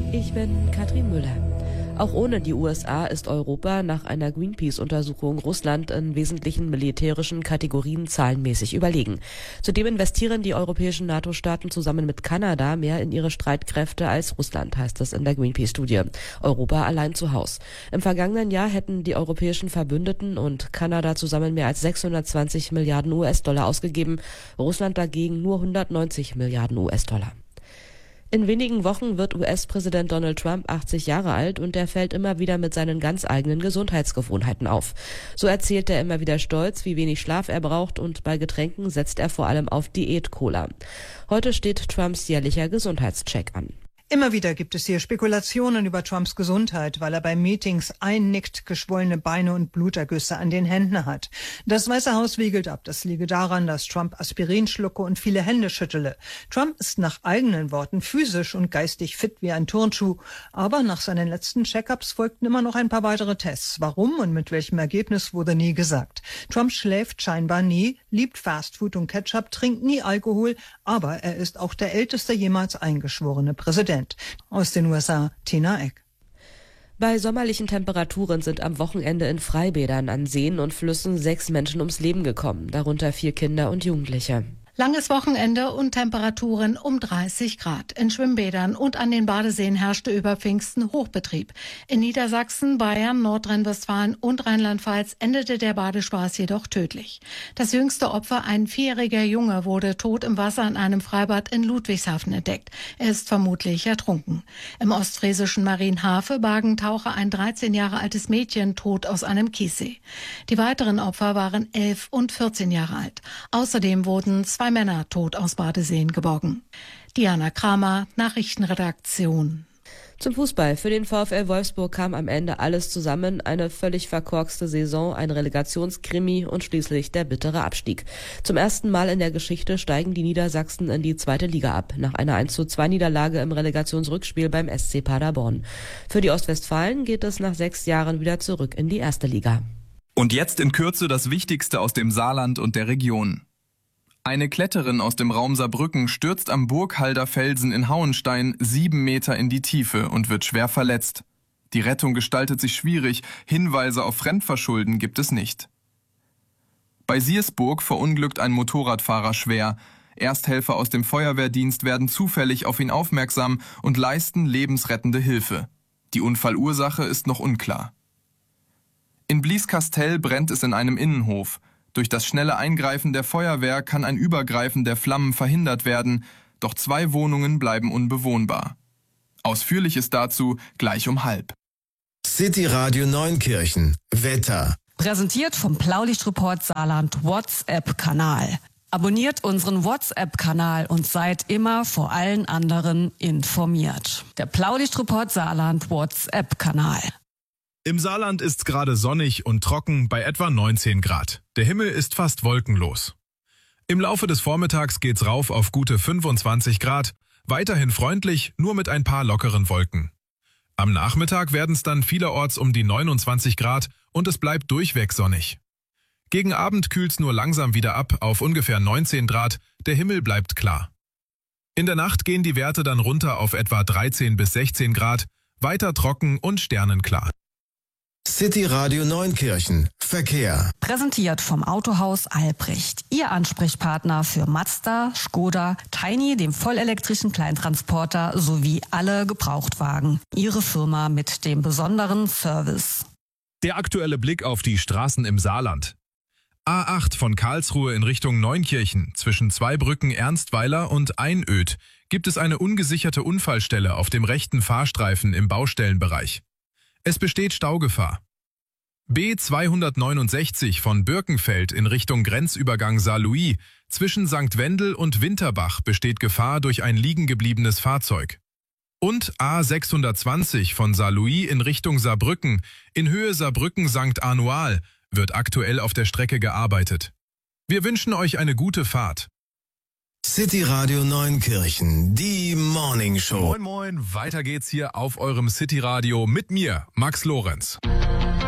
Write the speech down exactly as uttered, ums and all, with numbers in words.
Ich bin Katrin Müller. Auch ohne die U S A ist Europa nach einer Greenpeace-Untersuchung Russland in wesentlichen militärischen Kategorien zahlenmäßig überlegen. Zudem investieren die europäischen NATO-Staaten zusammen mit Kanada mehr in ihre Streitkräfte als Russland, heißt es in der Greenpeace-Studie. Europa allein zu Haus. Im vergangenen Jahr hätten die europäischen Verbündeten und Kanada zusammen mehr als sechshundertzwanzig Milliarden U S-Dollar ausgegeben, Russland dagegen nur hundertneunzig Milliarden U S-Dollar. In wenigen Wochen wird U S-Präsident Donald Trump achtzig Jahre alt und er fällt immer wieder mit seinen ganz eigenen Gesundheitsgewohnheiten auf. So erzählt er immer wieder stolz, wie wenig Schlaf er braucht, und bei Getränken setzt er vor allem auf Diät-Cola. Heute steht Trumps jährlicher Gesundheitscheck an. Immer wieder gibt es hier Spekulationen über Trumps Gesundheit, weil er bei Meetings einnickt, geschwollene Beine und Blutergüsse an den Händen hat. Das Weiße Haus wiegelt ab, das liege daran, dass Trump Aspirin schlucke und viele Hände schüttele. Trump ist nach eigenen Worten physisch und geistig fit wie ein Turnschuh, aber nach seinen letzten Check-ups folgten immer noch ein paar weitere Tests. Warum und mit welchem Ergebnis wurde nie gesagt. Trump schläft scheinbar nie, liebt Fastfood und Ketchup, trinkt nie Alkohol, aber er ist auch der älteste jemals eingeschworene Präsident. Aus den U S A, Tina Eck. Bei sommerlichen Temperaturen sind am Wochenende in Freibädern an Seen und Flüssen sechs Menschen ums Leben gekommen, darunter vier Kinder und Jugendliche. Langes Wochenende und Temperaturen um dreißig Grad. In Schwimmbädern und an den Badeseen herrschte über Pfingsten Hochbetrieb. In Niedersachsen, Bayern, Nordrhein-Westfalen und Rheinland-Pfalz endete der Badespaß jedoch tödlich. Das jüngste Opfer, ein vierjähriger Junge, wurde tot im Wasser in einem Freibad in Ludwigshafen entdeckt. Er ist vermutlich ertrunken. Im ostfriesischen Marienhafe bargen Taucher ein dreizehn Jahre altes Mädchen tot aus einem Kiessee. Die weiteren Opfer waren elf und vierzehn Jahre alt. Außerdem wurden zwei Männer tot aus Badeseen geborgen. Diana Kramer, Nachrichtenredaktion. Zum Fußball. Für den VfL Wolfsburg kam am Ende alles zusammen. Eine völlig verkorkste Saison, ein Relegationskrimi und schließlich der bittere Abstieg. Zum ersten Mal in der Geschichte steigen die Niedersachsen in die zweite Liga ab, nach einer eins zu zwei Niederlage im Relegationsrückspiel beim S C Paderborn. Für die Ostwestfalen geht es nach sechs Jahren wieder zurück in die erste Liga. Und jetzt in Kürze das Wichtigste aus dem Saarland und der Region. Eine Kletterin aus dem Raum Saarbrücken stürzt am Burghalder Felsen in Hauenstein sieben Meter in die Tiefe und wird schwer verletzt. Die Rettung gestaltet sich schwierig, Hinweise auf Fremdverschulden gibt es nicht. Bei Siersburg verunglückt ein Motorradfahrer schwer. Ersthelfer aus dem Feuerwehrdienst werden zufällig auf ihn aufmerksam und leisten lebensrettende Hilfe. Die Unfallursache ist noch unklar. In Blieskastel brennt es in einem Innenhof. Durch das schnelle Eingreifen der Feuerwehr kann ein Übergreifen der Flammen verhindert werden, doch zwei Wohnungen bleiben unbewohnbar. Ausführliches dazu gleich um halb. City Radio Neunkirchen. Wetter. Präsentiert vom Blaulichtreport Saarland WhatsApp-Kanal. Abonniert unseren WhatsApp-Kanal und seid immer vor allen anderen informiert. Der Blaulichtreport Saarland WhatsApp-Kanal. Im Saarland ist gerade sonnig und trocken bei etwa neunzehn Grad. Der Himmel ist fast wolkenlos. Im Laufe des Vormittags geht's rauf auf gute fünfundzwanzig Grad, weiterhin freundlich, nur mit ein paar lockeren Wolken. Am Nachmittag werden es dann vielerorts um die neunundzwanzig Grad und es bleibt durchweg sonnig. Gegen Abend kühlt's nur langsam wieder ab auf ungefähr neunzehn Grad, der Himmel bleibt klar. In der Nacht gehen die Werte dann runter auf etwa dreizehn bis sechzehn Grad, weiter trocken und sternenklar. City Radio Neunkirchen. Verkehr. Präsentiert vom Autohaus Albrecht. Ihr Ansprechpartner für Mazda, Skoda, Tiny, dem vollelektrischen Kleintransporter sowie alle Gebrauchtwagen. Ihre Firma mit dem besonderen Service. Der aktuelle Blick auf die Straßen im Saarland. A acht von Karlsruhe in Richtung Neunkirchen. Zwischen Zweibrücken Ernstweiler und Einöd gibt es eine ungesicherte Unfallstelle auf dem rechten Fahrstreifen im Baustellenbereich. Es besteht Staugefahr. B zweihundertneunundsechzig von Birkenfeld in Richtung Grenzübergang Saarlouis. Zwischen Sankt Wendel und Winterbach besteht Gefahr durch ein liegengebliebenes Fahrzeug. Und A sechshundertzwanzig von Saarlouis in Richtung Saarbrücken. In Höhe Saarbrücken-Sankt Anual wird aktuell auf der Strecke gearbeitet. Wir wünschen euch eine gute Fahrt. City Radio Neunkirchen, die Morning Show. Moin Moin, weiter geht's hier auf eurem City Radio mit mir, Max Lorenz.